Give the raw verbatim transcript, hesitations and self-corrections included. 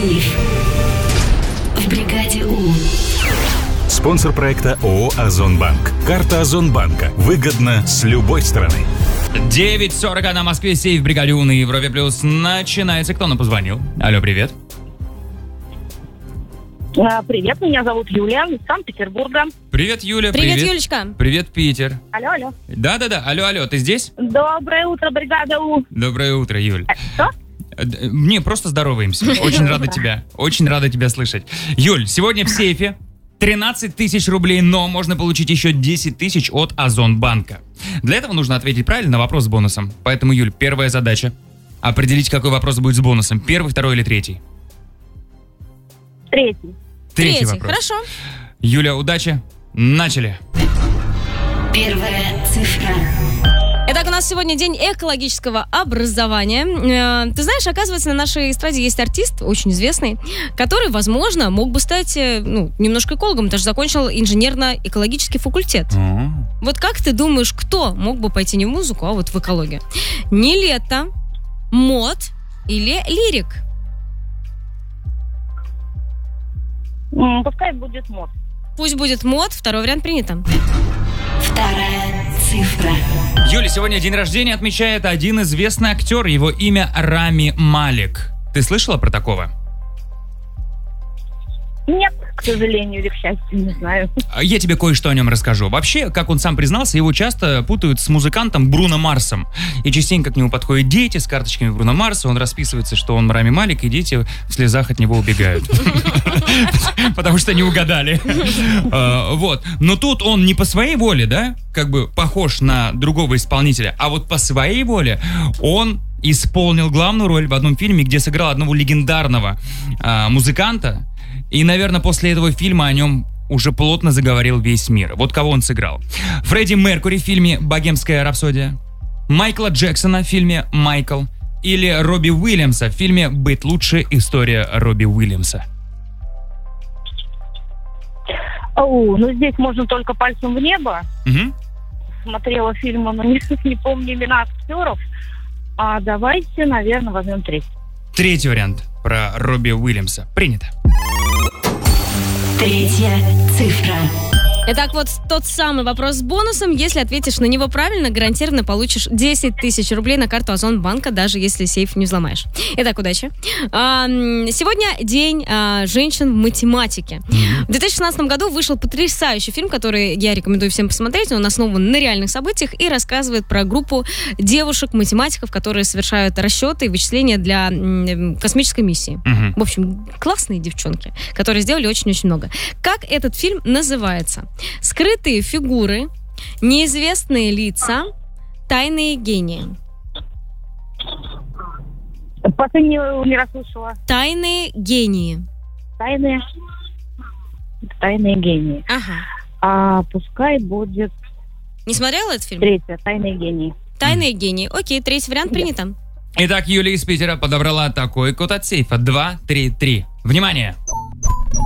сейф в бригаде У. Спонсор проекта ООО «Озонбанк». Карта Озонбанка. Выгодно с любой стороны. девять сорок на Москве, сейф в бригаде У на Европе Плюс. Начинается. Кто нам позвонил? Алло, привет. Привет, меня зовут Юлия из Санкт-Петербурга. Привет, Юля. Привет, привет, Юлечка. Привет, Питер. Алло, алло. Да-да-да, алло, алло, ты здесь? Доброе утро, бригада У. Доброе утро, Юль. Что? Не, просто здороваемся. Очень рада тебя, очень рада тебя слышать. Юль, сегодня в сейфе тринадцать тысяч рублей, но можно получить еще десять тысяч от Озонбанка. Для этого нужно ответить правильно на вопрос с бонусом. Поэтому, Юль, первая задача — определить, какой вопрос будет с бонусом. Первый, второй или третий? Третий. Третий, Третий, вопрос. хорошо. Юля, удачи. Начали. Первая цифра. Итак, у нас сегодня день экологического образования. Э, Ты знаешь, оказывается, на нашей эстраде есть артист, очень известный, который, возможно, мог бы стать, э, ну, немножко экологом, даже закончил инженерно-экологический факультет. О. Вот как ты думаешь, кто мог бы пойти не в музыку, а вот в экологию? Нилетто, Мот или Лирик? М, Пускай будет мод. Пусть будет Мот, второй вариант принято. Вторая цифра. Юля, сегодня день рождения отмечает один известный актер. Его имя Рами Малик. Ты слышала про такого? Нет, к сожалению или к счастью, не знаю. Я тебе кое-что о нем расскажу. Вообще, как он сам признался, его часто путают с музыкантом Бруно Марсом. И частенько к нему подходят дети с карточками Бруно Марса. Он расписывается, что он Рами Малик, и дети в слезах от него убегают. Потому что не угадали. Вот. Но тут он не по своей воле, да, как бы похож на другого исполнителя, а вот по своей воле он исполнил главную роль в одном фильме, где сыграл одного легендарного музыканта. И, наверное, после этого фильма о нем уже плотно заговорил весь мир. Вот кого он сыграл. Фредди Меркьюри в фильме «Богемская рапсодия», Майкла Джексона в фильме «Майкл» или Робби Уильямса в фильме «Быть лучше. История Робби Уильямса». О, ну здесь можно только пальцем в небо. Угу. Смотрела фильмы, но не, не помню имена актеров. А давайте, наверное, возьмем третий. Третий вариант про Робби Уильямса. Принято. Третья цифра. Итак, вот тот самый вопрос с бонусом. Если ответишь на него правильно, гарантированно получишь десять тысяч рублей на карту Озонбанка, даже если сейф не взломаешь. Итак, удачи. А, сегодня день а, женщин в математике. В две тысячи шестнадцатом году вышел потрясающий фильм, который я рекомендую всем посмотреть. Он основан на реальных событиях и рассказывает про группу девушек-математиков, которые совершают расчеты и вычисления для м, космической миссии. Угу. В общем, классные девчонки, которые сделали очень-очень много. Как этот фильм называется? Скрытые фигуры, неизвестные лица, тайные гении. Последнюю не расслышала. Тайные гении. Тайные. Тайные гении. Ага. А пускай будет Не смотрела этот фильм? третья. Тайные гении. Тайные гении. Окей, третий вариант принято. Итак, Юлия из Питера подобрала такой код от сейфа. два три три. Внимание!